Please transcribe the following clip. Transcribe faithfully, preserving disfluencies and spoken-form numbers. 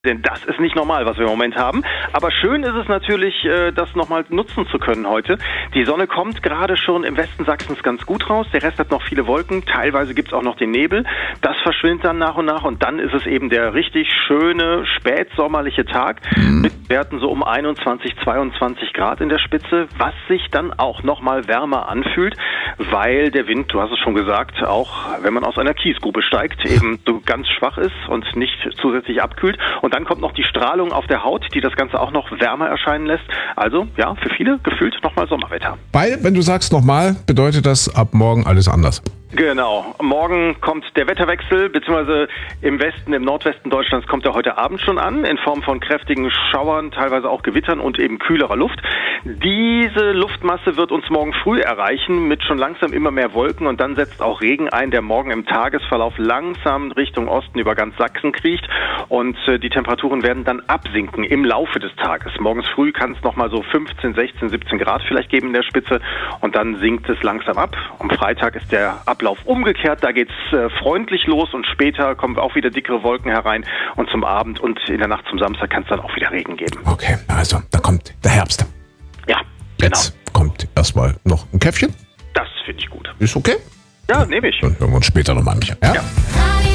Denn das ist nicht normal, was wir im Moment haben. Aber schön ist es natürlich, das nochmal nutzen zu können heute. Die Sonne kommt gerade schon im Westen Sachsens ganz gut raus. Der Rest hat noch viele Wolken. Teilweise gibt es auch noch den Nebel. Das verschwindet dann nach und nach. Und dann ist es eben der richtig schöne, spätsommerliche Tag. Mhm. Mit Werten so um einundzwanzig, zweiundzwanzig Grad in der Spitze. Was sich dann auch nochmal wärmer anfühlt. Weil der Wind, du hast es schon gesagt, auch wenn man aus einer Kiesgrube steigt, eben so ganz schwach ist und nicht zusätzlich abkühlt. Und dann kommt noch die Strahlung auf der Haut, die das Ganze auch noch wärmer erscheinen lässt. Also, ja, für viele gefühlt nochmal Sommerwetter. Weil, wenn du sagst nochmal, bedeutet das ab morgen alles anders. Genau. Morgen kommt der Wetterwechsel, beziehungsweise im Westen, im Nordwesten Deutschlands kommt er heute Abend schon an, in Form von kräftigen Schauern, teilweise auch Gewittern und eben kühlerer Luft. Diese Luftmasse wird uns morgen früh erreichen, mit schon langsam immer mehr Wolken, und dann setzt auch Regen ein, der morgen im Tagesverlauf langsam Richtung Osten über ganz Sachsen kriecht, und die Temperaturen werden dann absinken im Laufe des Tages. Morgens früh kann es nochmal so fünfzehn, sechzehn, siebzehn Grad vielleicht geben in der Spitze, und dann sinkt es langsam ab. Am Freitag ist der Ablauf umgekehrt, da geht's äh, freundlich los, und später kommen auch wieder dickere Wolken herein, und zum Abend und in der Nacht zum Samstag kann es dann auch wieder Regen geben. Okay, also da kommt der Herbst. Ja, Jetzt genau. Kommt erstmal noch ein Käffchen. Das finde ich gut. Ist okay? Ja, nehme ich. Dann hören wir uns später nochmal, Micha. Ja? Ja.